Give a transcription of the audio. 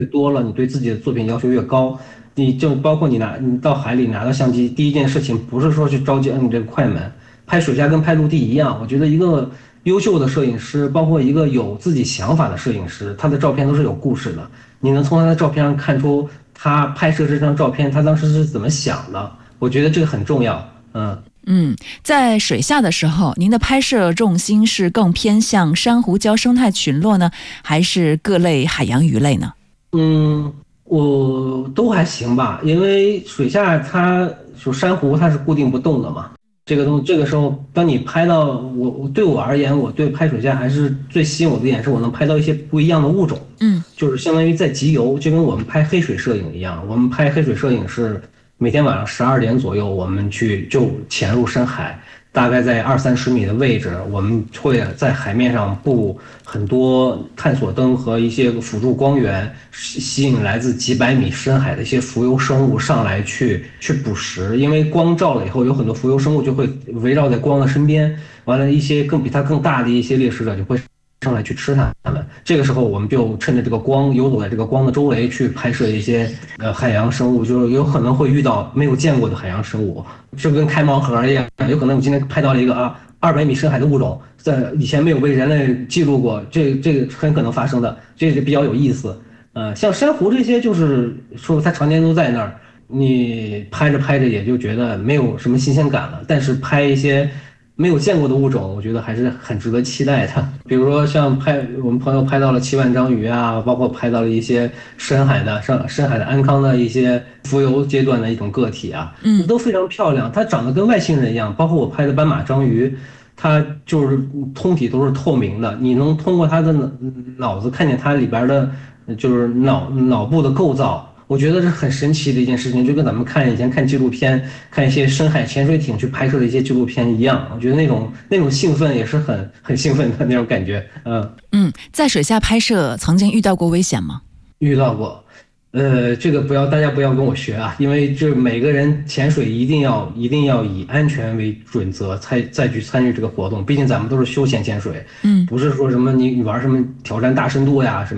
多了，你对自己的作品要求越高。你就包括你到海里拿到相机，第一件事情不是说去着急摁这个快门，拍水下跟拍陆地一样。我觉得一个优秀的摄影师，包括一个有自己想法的摄影师，他的照片都是有故事的。你能从他的照片上看出他拍摄这张照片他当时是怎么想的，我觉得这个很重要。嗯。 嗯，在水下的时候，您的拍摄重心是更偏向珊瑚礁生态群落呢，还是各类海洋鱼类呢？ 嗯，我都还行吧，因为水下它就珊瑚它是固定不动的嘛。这个东西，这个时候，当你拍到对我而言，我对拍水下还是最吸引我的一点是我能拍到一些不一样的物种， 嗯。 就是相当于在集邮，就跟我们拍黑水摄影一样。我们拍黑水摄影是每天晚上12点左右，我们就潜入深海，大概在20-30米的位置，我们会在海面上布很多探索灯和一些辅助光源，吸引来自几百米深海的一些浮游生物上来去捕食。因为光照了以后，有很多浮游生物就会围绕在光的身边，完了，一些比它更大的一些猎食者就会上来去吃它们。这个时候，我们就趁着这个光游走在这个光的周围去拍摄一些海洋生物，就是有可能会遇到没有见过的海洋生物，就跟开盲盒一样，有可能你今天拍到了一个200米深海的物种，在以前没有被人类记录过，这个很可能发生的，这个比较有意思。像珊瑚这些，就是说它常年都在那儿，你拍着拍着也就觉得没有什么新鲜感了。但是拍一些没有见过的物种，我觉得还是很值得期待的。比如说像我们朋友拍到了7万章鱼啊，包括拍到了一些深海的安康的一些浮游阶段的一种个体啊， 嗯。 都非常漂亮。它长得跟外星人一样，包括我拍的斑马章鱼，它就是通体都是透明的，你能通过它的脑子看见它里边的，就是脑部的构造。我觉得是很神奇的一件事情，就跟咱们以前看纪录片，看一些深海潜水艇去拍摄的一些纪录片一样。我觉得那种兴奋也是很兴奋的那种感觉。 嗯，在水下拍摄曾经遇到过危险吗？ 遇到过。这个大家不要跟我学啊，因为这每个人潜水一定要以安全为准则，再去参与这个活动。毕竟咱们都是休闲潜水， 嗯。 不是说什么你玩什么挑战大深度呀什么。